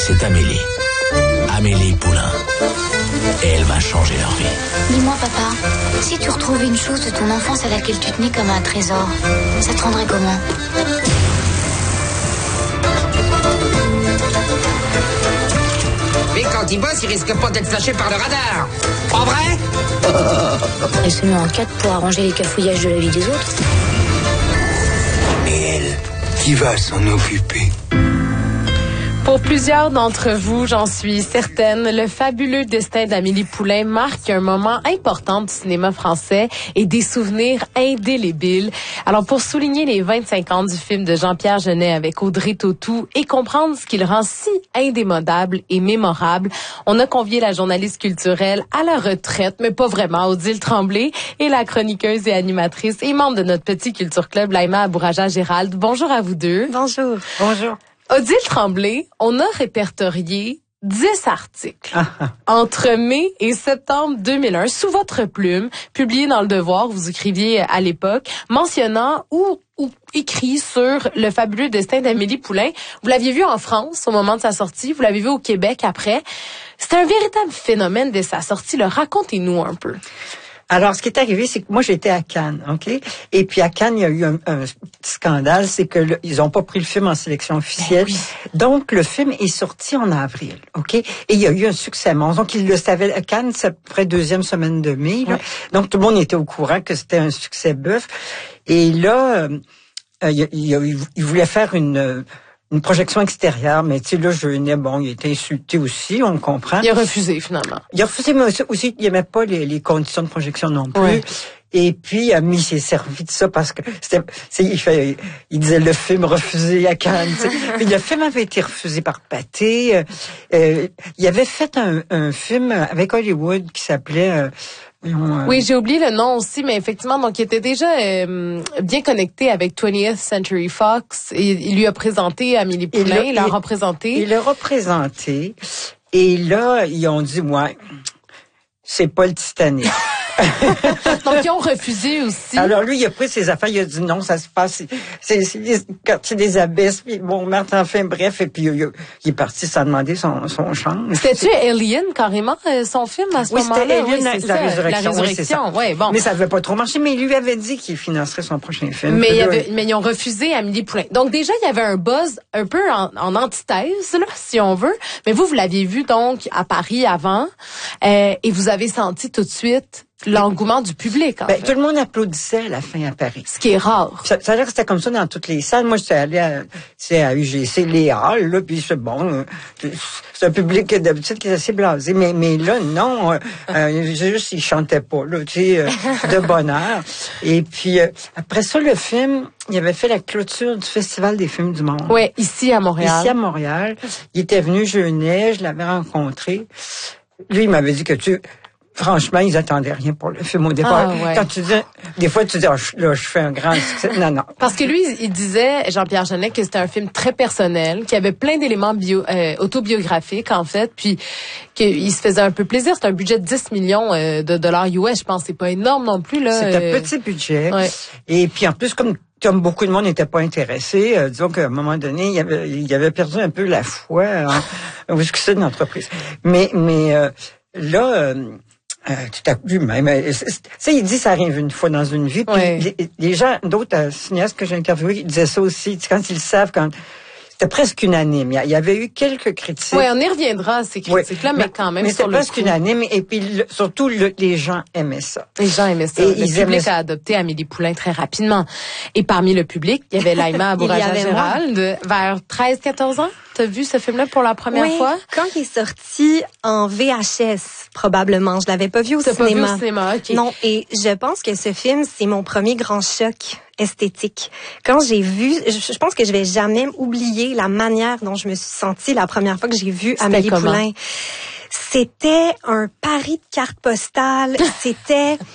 c'est Amélie. Amélie Poulain. Et elle va changer leur vie. Dis-moi, papa, si tu retrouvais une chose de ton enfance à laquelle tu tenais comme un trésor, ça te rendrait comment? Mais quand il bosse, il risque pas d'être flashé par le radar. Pas vrai? Elle se met en quatre pour arranger les cafouillages de la vie des autres. Et elle, qui va s'en occuper? Pour plusieurs d'entre vous, j'en suis certaine, le fabuleux destin d'Amélie Poulain marque un moment important du cinéma français et des souvenirs indélébiles. Alors, pour souligner les 25 ans du film de Jean-Pierre Jeunet avec Audrey Tautou et comprendre ce qui le rend si indémodable et mémorable, on a convié la journaliste culturelle à la retraite, mais pas vraiment, Odile Tremblay, et la chroniqueuse et animatrice et membre de notre petit Culture Club, Laïma Abouraja-Gérald. Bonjour à vous deux. Bonjour. Bonjour. Odile Tremblay, on a répertorié 10 articles entre mai et septembre 2001 sous votre plume, publiés dans Le Devoir, vous écriviez à l'époque, mentionnant ou écrit sur le fabuleux destin d'Amélie Poulain. Vous l'aviez vu en France au moment de sa sortie, vous l'avez vu au Québec après. C'était un véritable phénomène dès sa sortie. Racontez-nous un peu. Alors, ce qui est arrivé, c'est que moi, j'étais à Cannes, OK? Et puis, à Cannes, il y a eu un petit scandale, c'est que ils ont pas pris le film en sélection officielle. Oui. Donc, le film est sorti en avril, OK? Et il y a eu un succès monstre. Donc, ils le savaient. À Cannes, c'est à peu près deuxième semaine de mai, là. Oui. Donc, tout le monde était au courant que c'était un succès bœuf. Et là, il voulait faire une projection extérieure, mais tu sais, là, Jeunet, bon, il était insulté aussi, on le comprend. Il a refusé, finalement. Il a refusé, mais aussi, il aimait pas les conditions de projection non plus. Ouais. Et puis, il s'est servi de ça parce que il disait le film refusé à Cannes. Puis le film avait été refusé par Pathé. Il avait fait un film avec Hollywood qui s'appelait... Oui, j'ai oublié le nom aussi, mais effectivement, donc il était déjà bien connecté avec 20th Century Fox et il lui a présenté Amélie Poulain, il l'a représenté. Il l'a représenté et là, ils ont dit, ouais, c'est pas le Titanic. Donc, ils ont refusé aussi. Alors, lui, il a pris ses affaires, il a dit non, ça se passe, c'est des abysses, puis bon, enfin, bref, et puis il est parti sans demander son chance. C'était-tu Alien, carrément, son film, à ce moment-là? C'était Alien, oui, la Résurrection. La Résurrection, oui, bon. Mais ça devait pas trop marcher, mais il lui avait dit qu'il financerait son prochain film. Mais ils ont refusé Amélie Poulain. Donc, déjà, il y avait un buzz un peu en antithèse, là, si on veut. Mais vous l'aviez vu, donc, à Paris avant, et vous avez senti tout de suite l'engouement du public, en fait. Tout le monde applaudissait à la fin à Paris. Ce qui est rare. Ça a l'air que c'était comme ça dans toutes les salles. Moi, j'étais allée à UGC, les halles, là, puis c'est bon. C'est un public d'habitude qui est assez blasé. Mais là, non. Juste, ils chantaient pas, là, tu sais, de bonheur. Et puis, après ça, le film, il avait fait la clôture du Festival des films du monde. Oui, ici à Montréal. Ici à Montréal. Il était venu Jeunet, je l'avais rencontré. Lui, il m'avait dit que franchement, ils attendaient rien pour le film au départ. Ah, ouais. Quand tu dis, des fois, tu dis, je fais un grand succès. Non. Parce que lui, il disait, Jean-Pierre Jeunet, que c'était un film très personnel, qui avait plein d'éléments autobiographiques, en fait, puis qu'il se faisait un peu plaisir. C'est un budget de 10 millions de dollars US, je pense. C'est pas énorme non plus, là. C'est un petit budget. Ouais. Et puis, en plus, comme beaucoup de monde n'était pas intéressé, disons qu'à un moment donné, il avait perdu un peu la foi au succès de l'entreprise. Mais là, tout à coup, même, ça, il dit ça arrive une fois dans une vie. Puis les gens, d'autres cinéastes que j'ai interviewés, ils disaient ça aussi. Quand ils savent, c'était presque unanime. Il y avait eu quelques critiques. Oui, on y reviendra à ces critiques-là, mais quand même, mais sur le coup. C'était presque unanime. Et puis, surtout, les gens aimaient ça. Les gens aimaient ça. Le public a adopté Amélie Poulain très rapidement. Et parmi le public, il y avait Laïma Abouraja-Gérald, vers 13-14 ans. T'as vu ce film-là pour la première fois? Quand il est sorti en VHS, probablement. Je l'avais pas vu au cinéma. Pas vu au cinéma, OK. Non, et je pense que ce film, c'est mon premier grand choc esthétique. Quand j'ai vu, je pense que je vais jamais oublier la manière dont je me suis sentie la première fois que j'ai vu Amélie Poulain. C'était un pari de carte postale. C'était